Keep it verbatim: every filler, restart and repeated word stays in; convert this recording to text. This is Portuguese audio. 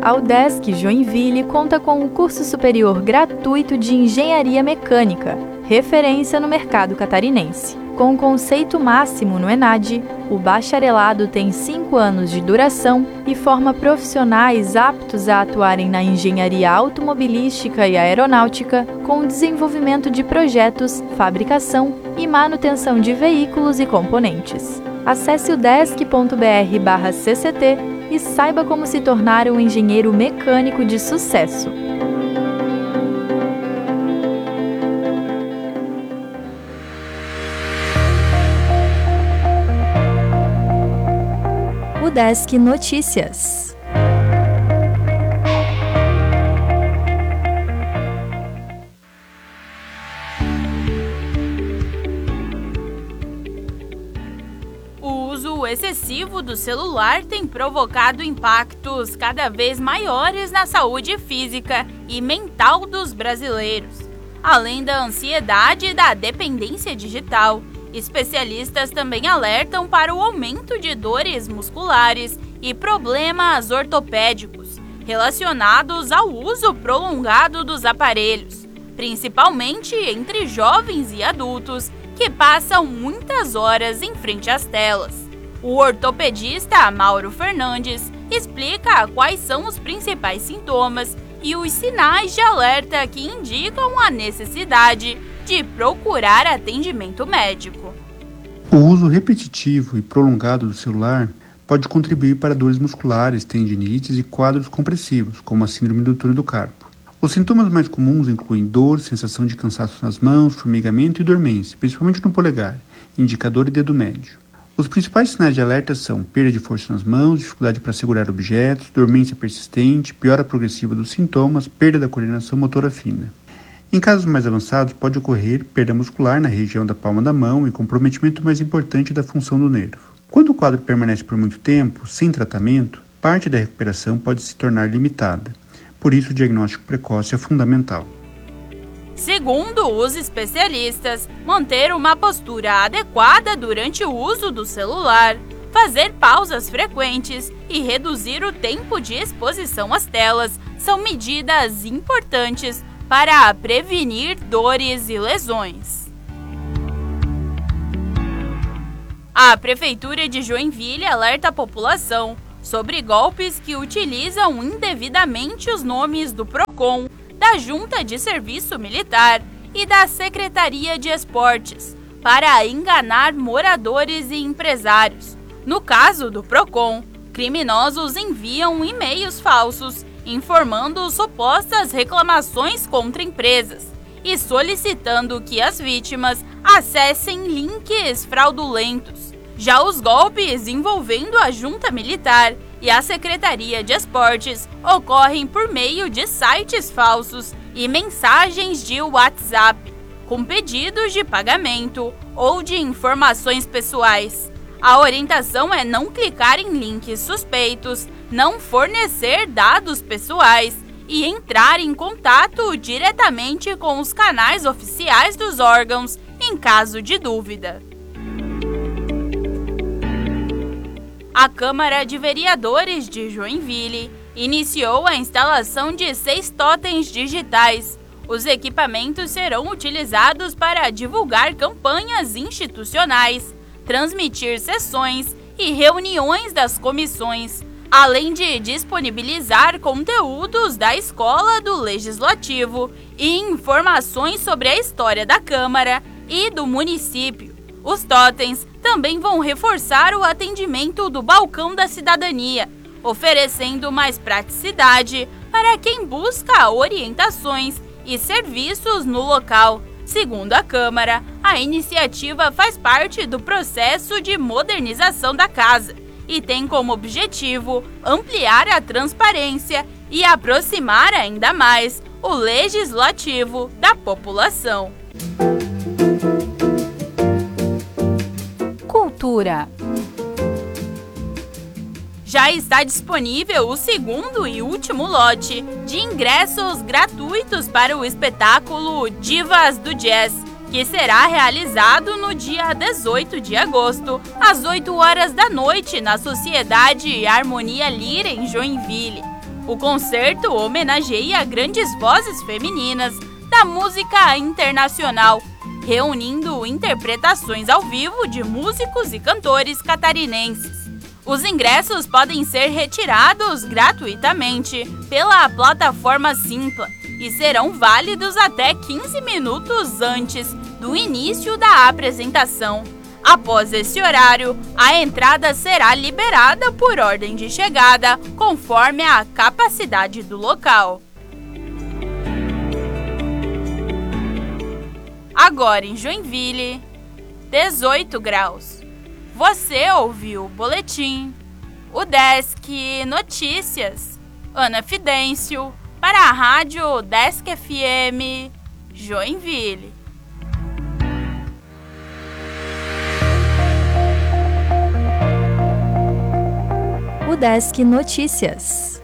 A UDESC Joinville conta com um curso superior gratuito de Engenharia Mecânica, referência no mercado catarinense. Com o conceito máximo no ENAD, o bacharelado tem cinco anos de duração e forma profissionais aptos a atuarem na engenharia automobilística e aeronáutica, com o desenvolvimento de projetos, fabricação e manutenção de veículos e componentes. Acesse udesc ponto br barra C C T e saiba como se tornar um engenheiro mecânico de sucesso. UDESC Notícias. O uso excessivo do celular tem provocado impactos cada vez maiores na saúde física e mental dos brasileiros. Além da ansiedade e da dependência digital, especialistas também alertam para o aumento de dores musculares e problemas ortopédicos relacionados ao uso prolongado dos aparelhos, principalmente entre jovens e adultos que passam muitas horas em frente às telas. O ortopedista Mauro Fernandes explica quais são os principais sintomas e os sinais de alerta que indicam a necessidade de procurar atendimento médico. O uso repetitivo e prolongado do celular pode contribuir para dores musculares, tendinites e quadros compressivos, como a síndrome do túnel do carpo. Os sintomas mais comuns incluem dor, sensação de cansaço nas mãos, formigamento e dormência, principalmente no polegar, indicador e dedo médio. Os principais sinais de alerta são perda de força nas mãos, dificuldade para segurar objetos, dormência persistente, piora progressiva dos sintomas, perda da coordenação motora fina. Em casos mais avançados, pode ocorrer perda muscular na região da palma da mão e comprometimento mais importante da função do nervo. Quando o quadro permanece por muito tempo, sem tratamento, parte da recuperação pode se tornar limitada. Por isso, o diagnóstico precoce é fundamental. Segundo os especialistas, manter uma postura adequada durante o uso do celular, fazer pausas frequentes e reduzir o tempo de exposição às telas são medidas importantes para prevenir dores e lesões. A Prefeitura de Joinville alerta a população sobre golpes que utilizam indevidamente os nomes do PROCON, da Junta de Serviço Militar e da Secretaria de Esportes para enganar moradores e empresários. No caso do PROCON, criminosos enviam e-mails falsos informando supostas reclamações contra empresas e solicitando que as vítimas acessem links fraudulentos. Já os golpes envolvendo a Junta Militar e a Secretaria de Esportes ocorrem por meio de sites falsos e mensagens de WhatsApp, com pedidos de pagamento ou de informações pessoais. A orientação é não clicar em links suspeitos, não fornecer dados pessoais e entrar em contato diretamente com os canais oficiais dos órgãos em caso de dúvida. A Câmara de Vereadores de Joinville iniciou a instalação de seis totens digitais. Os equipamentos serão utilizados para divulgar campanhas institucionais, transmitir sessões e reuniões das comissões, além de disponibilizar conteúdos da Escola do Legislativo e informações sobre a história da Câmara e do município. Os totens também vão reforçar o atendimento do Balcão da Cidadania, oferecendo mais praticidade para quem busca orientações e serviços no local. Segundo a Câmara, a iniciativa faz parte do processo de modernização da casa e tem como objetivo ampliar a transparência e aproximar ainda mais o legislativo da população. Cultura. Já está disponível o segundo e último lote de ingressos gratuitos para o espetáculo Divas do Jazz, que será realizado no dia dezoito de agosto, às oito horas da noite, na Sociedade Harmonia Lira, em Joinville. O concerto homenageia grandes vozes femininas da música internacional, reunindo interpretações ao vivo de músicos e cantores catarinenses. Os ingressos podem ser retirados gratuitamente pela plataforma Simpla e serão válidos até quinze minutos antes do início da apresentação. Após esse horário, a entrada será liberada por ordem de chegada, conforme a capacidade do local. Agora em Joinville, dezoito graus. Você ouviu o boletim, o Desk Notícias, Ana Fidêncio, para a Rádio Desk F M, Joinville. O Desk Notícias.